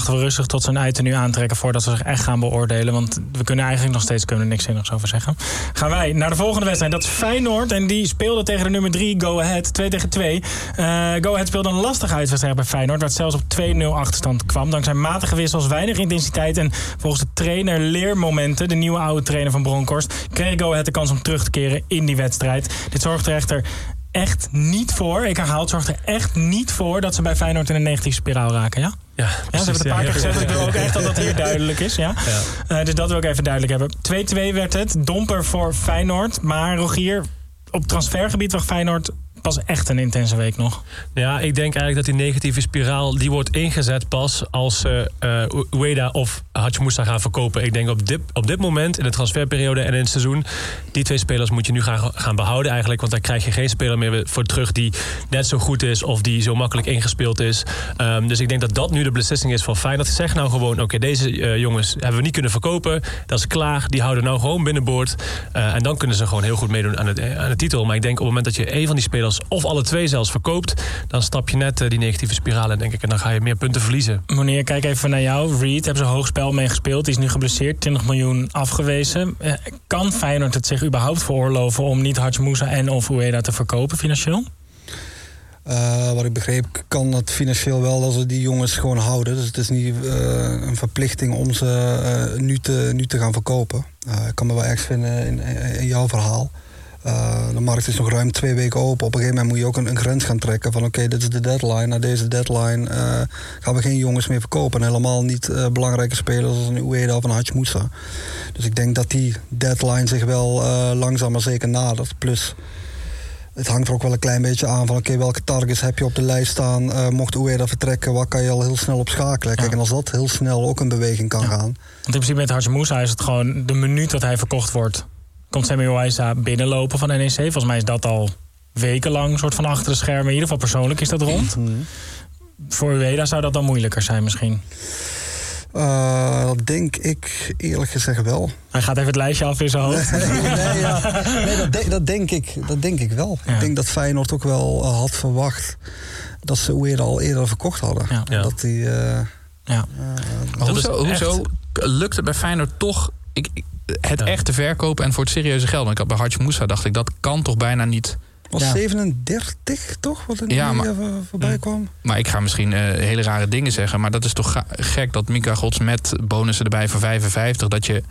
wachten we rustig tot ze een einde nu aantrekken voordat ze zich echt gaan beoordelen. Want we kunnen eigenlijk nog steeds niks zinnigs over zeggen. Gaan wij naar de volgende wedstrijd. Dat is Feyenoord en die speelde tegen de nummer 3 Go Ahead. 2-2. Go Ahead speelde een lastige uitwedstrijd bij Feyenoord, waar het zelfs op 2-0 achterstand kwam. Dankzij matige wissels, weinig intensiteit en volgens de trainer leermomenten, de nieuwe oude trainer van Bronkhorst, kreeg Go Ahead de kans om terug te keren in die wedstrijd. Dit zorgt er echter echt niet voor, ik herhaal, het zorgt er echt niet voor dat ze bij Feyenoord in een negatieve spiraal raken, ja? Ja, ze hebben het een paar keer gezegd, dus ik wil ook echt dat dat hier duidelijk is. Ja? Dus dat wil ik even duidelijk hebben. 2-2 werd het, domper voor Feyenoord. Maar Rogier, op transfergebied wacht Feyenoord pas echt een intense week nog. Ja, ik denk eigenlijk dat die negatieve spiraal, die wordt ingezet pas als ze Ueda of Hadjimoussa gaan verkopen. Ik denk op dit moment in de transferperiode en in het seizoen, die 2 spelers moet je nu gaan behouden eigenlijk, want daar krijg je geen speler meer voor terug die net zo goed is of die zo makkelijk ingespeeld is. Dus ik denk dat dat nu de beslissing is van Feyenoord. Zeg nou gewoon, oké, deze jongens hebben we niet kunnen verkopen. Dat is klaar. Die houden nou gewoon binnenboord. En dan kunnen ze gewoon heel goed meedoen aan de titel. Maar ik denk op het moment dat je een van die spelers of alle 2 zelfs verkoopt, dan stap je net die negatieve spiraal in, denk ik. En dan ga je meer punten verliezen. Meneer, kijk even naar jou. Reed, hebben ze hoog spel mee gespeeld. Die is nu geblesseerd, 20 miljoen afgewezen. Kan Feyenoord het zich überhaupt veroorloven om niet Hadjimoussa en of Ueda te verkopen financieel? Wat ik begreep kan het financieel wel als we die jongens gewoon houden. Dus het is niet een verplichting om ze nu te gaan verkopen. Ik kan me wel erg vinden in jouw verhaal. De markt is nog ruim 2 weken open. Op een gegeven moment moet je ook een grens gaan trekken van oké, dit is de deadline. Na deze deadline gaan we geen jongens meer verkopen. En helemaal niet belangrijke spelers als een Ueda of een Hadjimoussa. Dus ik denk dat die deadline zich wel langzaam maar zeker nadert. Plus, het hangt er ook wel een klein beetje aan van oké, welke targets heb je op de lijst staan? Mocht Ueda vertrekken, wat kan je al heel snel op schakelen? Kijk, en als dat heel snel ook in beweging kan gaan. Want in principe met Hadjimoussa is het gewoon de minuut dat hij verkocht wordt, komt Sammy Owaisa binnenlopen van NEC. Volgens mij is dat al wekenlang een soort van achter de schermen. In ieder geval persoonlijk is dat rond. Voor Ueda zou dat dan moeilijker zijn misschien? Dat denk ik eerlijk gezegd wel. Hij gaat even het lijstje af in zijn hoofd. Dat denk ik wel. Ja. Ik denk dat Feyenoord ook wel had verwacht dat ze Ueda al eerder verkocht hadden. Ja. Dat die, hoezo lukt het bij Feyenoord toch het echte verkopen en voor het serieuze geld? Want ik had bij Hadjimoussa dacht ik, dat kan toch bijna niet. Was 37 toch, wat er voorbij kwam? Maar ik ga misschien hele rare dingen zeggen, maar dat is toch gek dat Mika Gods met bonussen erbij voor 55, dat je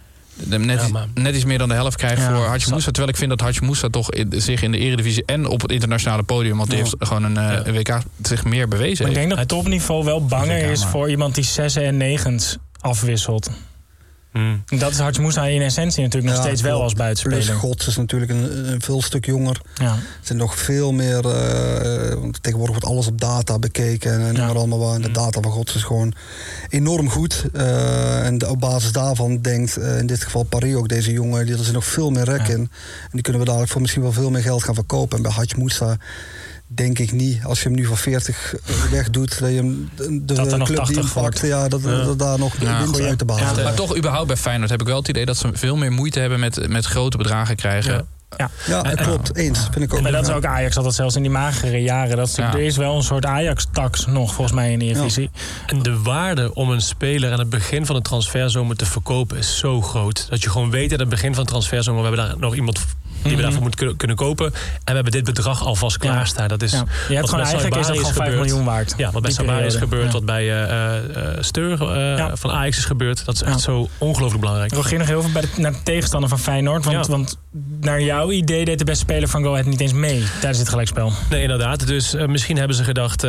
net iets meer dan de helft krijgt voor Hadjimoussa. Terwijl ik vind dat Hadjimoussa toch zich in de Eredivisie en op het internationale podium, want die heeft gewoon een WK zich meer bewezen. Maar ik denk dat het topniveau wel banger is voor iemand die 6 en 9's afwisselt. Dat is Hadjimoussa in essentie natuurlijk nog steeds wel als buitenspeler. Plus Gods is natuurlijk een veel stuk jonger. Ja. Er zijn nog veel meer. Tegenwoordig wordt alles op data bekeken en allemaal waar. En de data van Gods is gewoon enorm goed. En op basis daarvan denkt in dit geval Paris ook, deze jongen, er zit nog veel meer rek in. En die kunnen we dadelijk voor misschien wel veel meer geld gaan verkopen. En bij Hadjimoussa denk ik niet, als je hem nu voor 40 wegdoet, dat je hem de club die hem pakt, dat daar nog winst uit te behalen. Ja, maar toch überhaupt bij Feyenoord heb ik wel het idee dat ze veel meer moeite hebben met grote bedragen krijgen. Ja, dat klopt. Eens. Vind ik ook. Maar dat is ook Ajax altijd, zelfs in die magere jaren. Er is wel een soort Ajax-tax nog, volgens mij, in de Eredivisie. En de waarde om een speler aan het begin van de transferzomer te verkopen is zo groot. Dat je gewoon weet aan het begin van de transferzomer, we hebben daar nog iemand die we daarvoor moeten kunnen kopen. En we hebben dit bedrag alvast klaarstaan. Dat is, je hebt gewoon eigenlijk is dat gewoon 5 miljoen waard. Ja, wat bij Sabari is gebeurd, wat bij Steur van Ajax is gebeurd. Dat is echt zo ongelooflijk belangrijk. Rogier, nog heel veel naar de tegenstander van Feyenoord. Want naar jouw idee deed de beste speler van Go Ahead niet eens mee tijdens dit gelijkspel. Nee, inderdaad. Dus misschien hebben ze gedacht,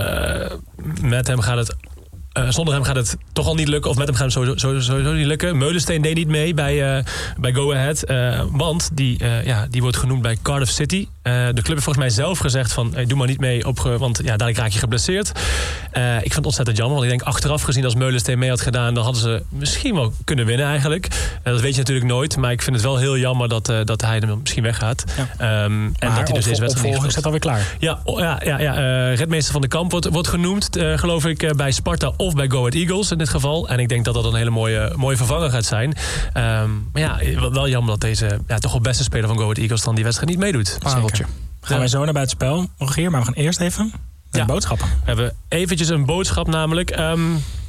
met hem gaat het zonder hem gaat het toch al niet lukken. Of met hem gaat het sowieso niet lukken. Meulensteen deed niet mee bij Go Ahead. Want die wordt genoemd bij Cardiff City. De club heeft volgens mij zelf gezegd van, doe maar niet mee, want dadelijk raak je geblesseerd. Ik vind het ontzettend jammer. Want ik denk achteraf gezien, als Meulensteen mee had gedaan, dan hadden ze misschien wel kunnen winnen eigenlijk. Dat weet je natuurlijk nooit. Maar ik vind het wel heel jammer dat hij er misschien weggaat. En dat hij dus deze wedstrijd niet is het alweer klaar. Redmeester van de Kamp wordt genoemd, geloof ik, bij Sparta of bij Go Ahead Eagles in dit geval. En ik denk dat dat een hele mooie vervanger gaat zijn. Maar wel jammer dat deze toch wel beste speler van Go Ahead Eagles dan die wedstrijd niet meedoet. Pareltje. Gaan wij zo naar buitenspel, Rogier, maar we gaan eerst even naar de boodschappen. We hebben eventjes een boodschap namelijk.